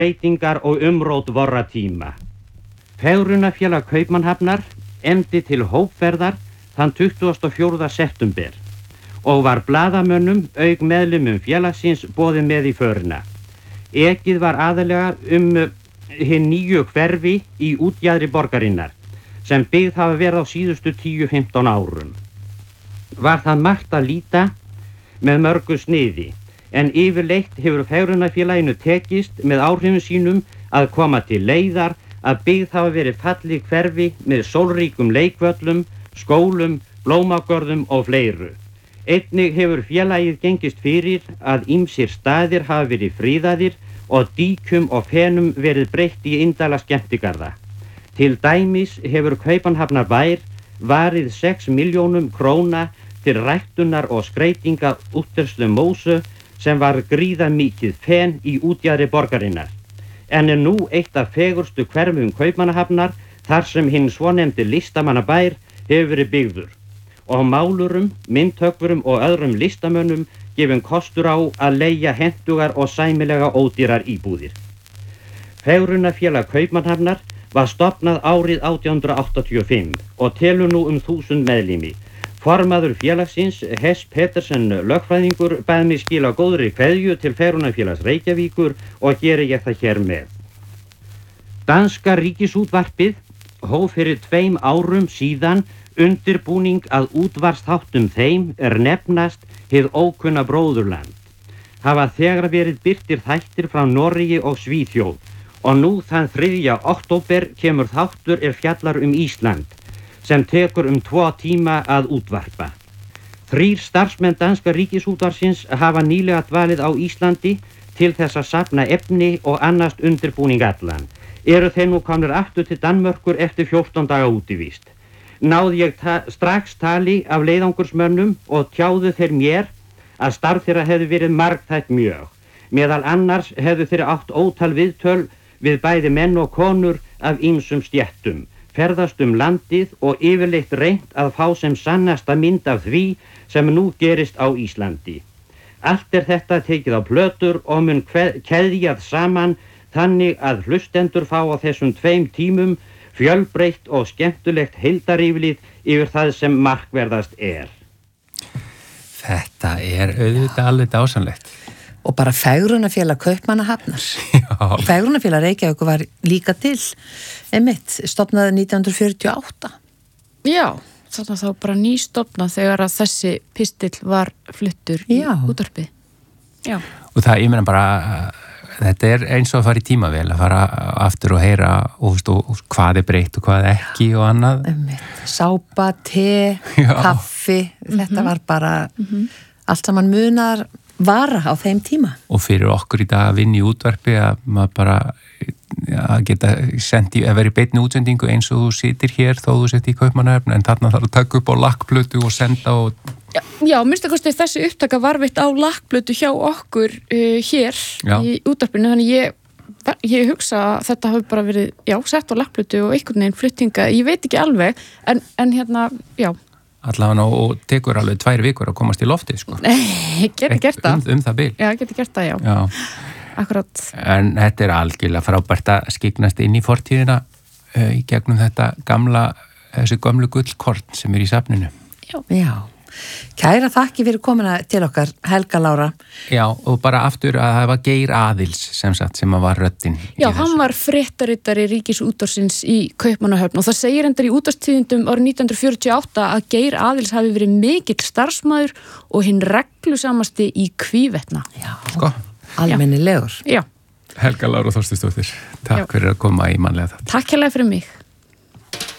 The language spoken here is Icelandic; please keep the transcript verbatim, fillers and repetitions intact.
breytingar og umrót vorra tíma. Fegrunarfélag Kaupmannahafnar efndi til hópferðar þann tuttugasta og fjórða september og var blaðamönnum auk meðlimum félagsins boðið með í förina. Ekið var aðalega um hinn nýju hverfi í útjaðri borgarinnar sem byggð hafa verið á síðustu tíu til fimmtán árum. Var það margt að líta með mörgu sniði, en yfirleitt hefur Fegrunarfélaginu tekist með áhrifum sínum að koma til leiðar að byggð hafa verið falleg hverfi með sólríkum leikvöllum, skólum, blómagörðum og fleiru. Einnig hefur félagið gengist fyrir að ýmsir staðir hafa verið friðaðir og díkum og fenum verið breytt í indæla skemmtigarða. Til dæmis hefur Kaupmannahafnarbær varið sex milljónum króna til ræktunar og skreytinga útterslu mósu sem var gríðamikið fen í útjaðri borgarinnar, en er nú eitt af fegurstu hverfum Kaupmannahafnar þar sem hinn svonefndi listamannabær hefur verið byggður og málurum, myndhöggvurum og öðrum listamönnum gefin kostur á að leigja hentugar og sæmilega ódýrar íbúðir. Fegrunarfélag Kaupmannahafnar var stofnað árið átján hundrað áttatíu og fimm og telur nú um þúsund meðlimi. Formaður félagsins, Hess Petersen lögfræðingur, bað mig skila góðri kveðju til Fegrunarfélags Reykjavíkur og geri ég það hér með. Danska ríkisútvarpið hóf fyrir tveim árum síðan undirbúning að útvarpsþáttum þeim er nefnast hið ókunna bróðurland. Hafa þegar verið birtir þættir frá Noregi og Svíþjóð og nú þann þriðja október kemur þáttur er fjallar um Ísland sem tekur um tvo tíma að útvarpa. Þrír starfsmenn danska ríkisútvarpsins hafa nýlega dvalið á Íslandi til þess að safna efni og annast undirbúning allan. Eru þeir nú komnir aftur til Danmörkur eftir fjórtán daga útivist. Náði ég ta strax tali af leiðangursmönnum og tjáðu þeir mér að starf þeirra hefði verið margþætt mjög. Meðal annars hefðu þeir átt ótal viðtöl við bæði menn og konur af ýmsum stéttum, ferðast um landið og yfirleitt reynt að fá sem sannasta mynd af því sem nú gerist á Íslandi. Allt er þetta tekið á plötur og mun keðjað saman þannig að hlustendur fá á þessum tveim tímum fjölbreytt og skemmtulegt heildaryfirlit yfir það sem markverðast er. Þetta er auðvitað alveg dásamlegt. Og bara Fegrunarfélag Kaupmannahafnar. Fegrunarfélag Reykjavíkur var líka til, einmitt, stofnaði nítján hundruð fjörutíu og átta. Já, þannig að þá bara nýstofnað þegar að þessi pistill var fluttur í útvarpið. Já. Og það, ég meina bara, þetta er eins og að fara í tímavél, að fara aftur og heyra og, og, og hvað er breytt og hvað ekki og annað. Sápa, te, kaffi, þetta mm-hmm. var bara mm-hmm. allt saman munar vara á þeim tíma. Og fyrir okkur í dag að vinna í útvarpi að maður bara að geta sendi, að vera í beinni útsendingu eins og þú sitir hér þó þú sitt í Kaupmannahöfn, en þarna þarf að taka upp á lakkplötu og senda og... Já, já minnst að kosti þessi upptaka var veitt á lakkplötu hjá okkur uh, hér já. Í útvarpinu, þannig ég, ég hugsa að þetta hafi bara verið, já, sett á lakkplötu og einhvern veginn fluttinga, ég veit ekki alveg, en, en hérna, já. Allavega og tekur alveg tvær vikur að komast í loftið, sko. Nei, geti gert það. Um, um það bil. Já, geti gert það, já. Já. Akkurat. En þetta er algjörlega frábært að skiknast inn í fortíðina uh, í gegnum þetta gamla, þessi gömlu gullkorn sem er í safninu. Já. Já. Kæra þakki fyrir komuna til okkar, Helga Lára. Já, og bara aftur að það var Geir Aðils sem sagt, sem var röddin. Já, hann var fréttarittari Ríkisútvarpsins í Kaupmannahöfn og það segir endar í útvarpstíðindum árið nítján hundruð fjörutíu og átta að Geir Aðils hafi verið mikill starfsmaður og hinn reglusamasti í hvívetna. Já, sko. Almennilegur. Já. Helga Lára Þorsteinsdóttir, takk Já. Fyrir að koma í mannlega þetta. Takk hérlega fyrir mig.